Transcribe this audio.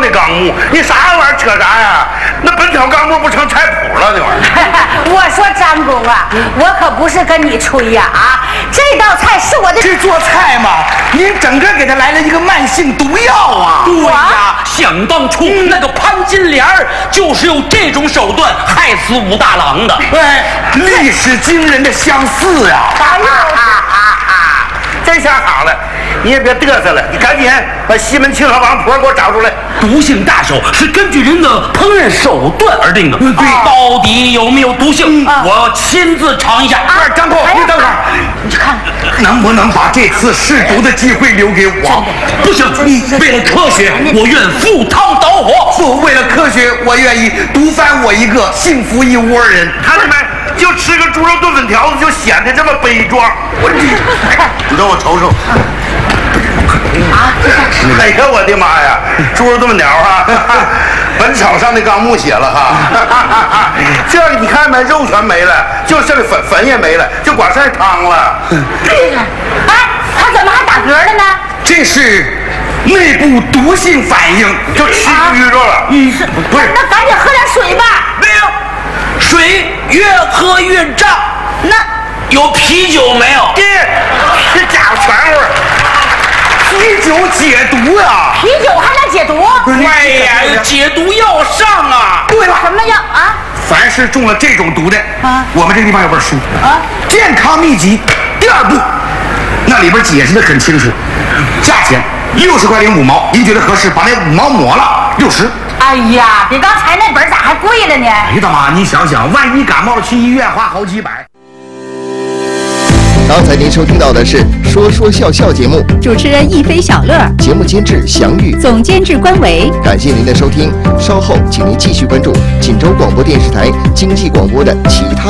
的纲目，你啥玩意儿扯啥呀？那本草纲目不成菜谱了，那玩意儿。 我说张公啊，我可不是跟你吹呀啊！这道菜是我的。 这做菜嘛，您整个给他来了一个慢性毒药啊！ 对呀，想当初那个潘金莲就是用这种手段害死武大郎的。 哎，历史惊人的相似啊！ 哎呦， 这下好了，你也别嘚瑟了，你赶紧把西门庆和王婆给我找出来。 毒性大小是根据人的烹饪手段而定的。对，到底有没有毒性，我要亲自尝一下。 张口，你等会儿， 你看， 能不能把这次试毒的机会留给我？ 不行，为了科学，我愿赴汤蹈火。 不，为了科学，我愿意毒翻我一个，幸福一窝人。 看见没？就吃个猪肉炖粉条子，就显得这么悲壮。你让我瞅瞅。哎呀，我的妈呀！猪肉炖粉条啊，本草上的纲目写了哈。这里你看没，肉全没了，就剩下粉也没了，就光剩下汤了。 哎，他怎么还打嗝了呢？ 这是内部毒性反应， 就吃鱼肉了。 不是， 那赶紧喝点水吧。 没有，水越喝越胀。 那有啤酒没有？ 这家伙全乎。 啤酒解毒呀！ 啤酒还能解毒？ 快呀，解毒药上啊！ 对了， 什么药啊？ 凡是中了这种毒的啊， 我们这个地方有本书啊， 健康秘籍第2部，那里边解释的很清楚，价钱60块05毛，您觉得合适，把那5毛抹了，60。 哎呀，比刚才那本咋还贵了呢？ 哎呀大妈，你想想，万一感冒去医院花好几百。 刚才您收听到的是《说说笑笑》节目， 主持人一飞小乐， 节目监制祥玉， 总监制关维。 感谢您的收听，稍后请您继续关注锦州广播电视台经济广播的其他